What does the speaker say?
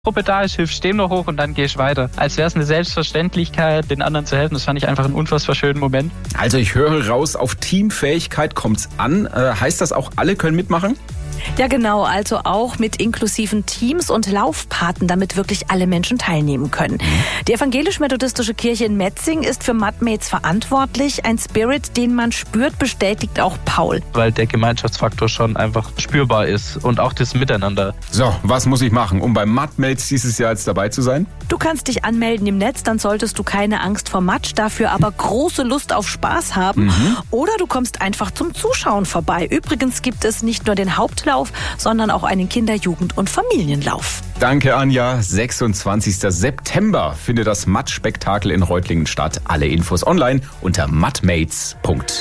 Gruppe da ist, hilfst dem noch hoch und dann gehst weiter. Als wäre es eine Selbstverständlichkeit, den anderen zu helfen. Das fand ich einfach einen unfassbar schönen Moment. Also ich höre raus, auf Teamfähigkeit kommt's an. Heißt das auch, alle können mitmachen? Ja genau, also auch mit inklusiven Teams und Laufpaten, damit wirklich alle Menschen teilnehmen können. Die evangelisch-methodistische Kirche in Metzing ist für Mudmates verantwortlich. Ein Spirit, den man spürt, bestätigt auch Paul. Weil der Gemeinschaftsfaktor schon einfach spürbar ist und auch das Miteinander. So, was muss ich machen, um bei Mudmates dieses Jahr jetzt dabei zu sein? Du kannst dich anmelden im Netz, dann solltest du keine Angst vor Matsch, dafür aber große Lust auf Spaß haben. Oder du kommst einfach zum Zuschauen vorbei. Übrigens gibt es nicht nur den Hauptlauf, sondern auch einen Kinder-, Jugend- und Familienlauf. Danke, Anja. 26. September findet das Mud-Spektakel in Reutlingen statt. Alle Infos online unter mudmates.de.